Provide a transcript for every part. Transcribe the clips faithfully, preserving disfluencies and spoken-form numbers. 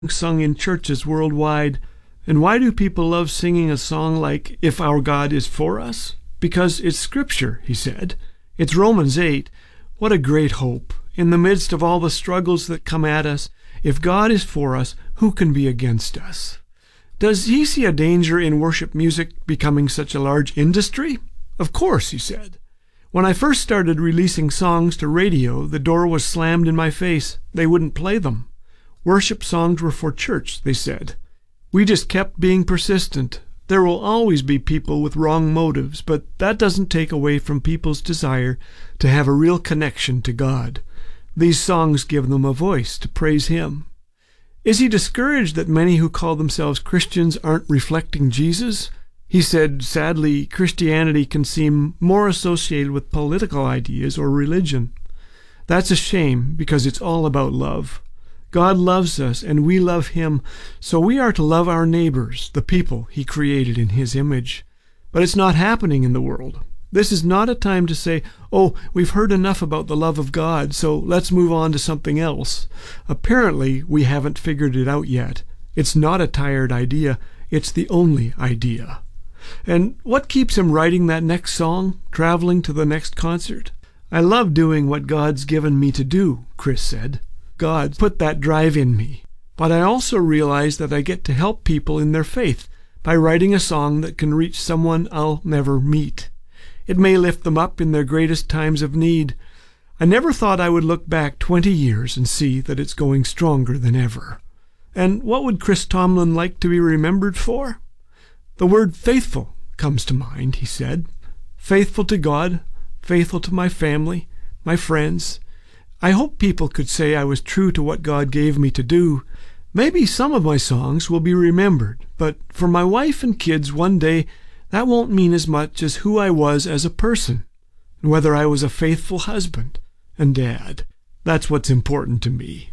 sung in churches worldwide. And why do people love singing a song like If Our God Is For Us? Because it's Scripture, he said. It's Romans eight. What a great hope. In the midst of all the struggles that come at us, if God is for us, who can be against us? Does he see a danger in worship music becoming such a large industry? Of course, he said. When I first started releasing songs to radio, the door was slammed in my face. They wouldn't play them. Worship songs were for church, they said. We just kept being persistent. There will always be people with wrong motives, but that doesn't take away from people's desire to have a real connection to God. These songs give them a voice to praise Him. Is he discouraged that many who call themselves Christians aren't reflecting Jesus? He said, sadly, Christianity can seem more associated with political ideas or religion. That's a shame, because it's all about love. God loves us, and we love Him, so we are to love our neighbors, the people He created in His image. But it's not happening in the world. This is not a time to say, oh, we've heard enough about the love of God, so let's move on to something else. Apparently, we haven't figured it out yet. It's not a tired idea. It's the only idea. And what keeps him writing that next song, traveling to the next concert? I love doing what God's given me to do, Chris said. God put that drive in me. But I also realize that I get to help people in their faith by writing a song that can reach someone I'll never meet. It may lift them up in their greatest times of need. I never thought I would look back twenty years and see that it's going stronger than ever. And what would Chris Tomlin like to be remembered for? The word faithful comes to mind, he said. Faithful to God, faithful to my family, my friends. I hope people could say I was true to what God gave me to do. Maybe some of my songs will be remembered, but for my wife and kids one day, that won't mean as much as who I was as a person, and whether I was a faithful husband and dad. That's what's important to me.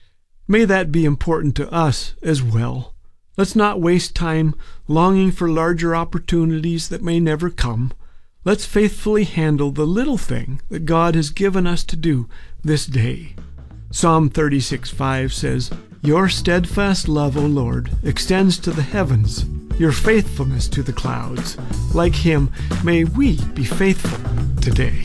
May that be important to us as well. Let's not waste time longing for larger opportunities that may never come. Let's faithfully handle the little thing that God has given us to do this day. Psalm thirty-six five says, Your steadfast love, O Lord, extends to the heavens, your faithfulness to the clouds. Like Him, may we be faithful today.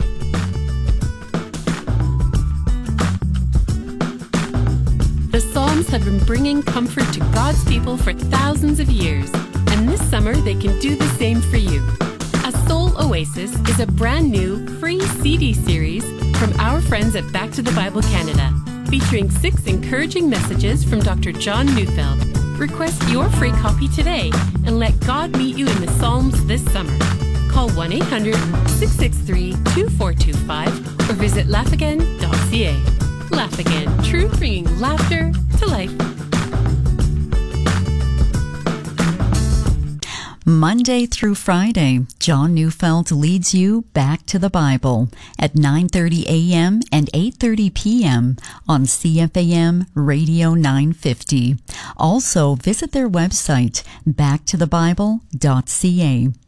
The Psalms have been bringing comfort to God's people for thousands of years, and this summer they can do the same for you. A Soul Oasis is a brand new free C D series from our friends at Back to the Bible Canada, featuring six encouraging messages from Doctor John Neufeld. Request your free copy today and let God meet you in the Psalms this summer. Call one eight hundred, six six three, two four two five or visit laugh again dot c a. Laugh Again, truth bringing laughter to life. Monday through Friday, John Neufeld leads you back to the Bible at nine thirty a.m. and eight thirty p.m. on C F A M Radio nine fifty. Also, visit their website, back to the bible dot c a.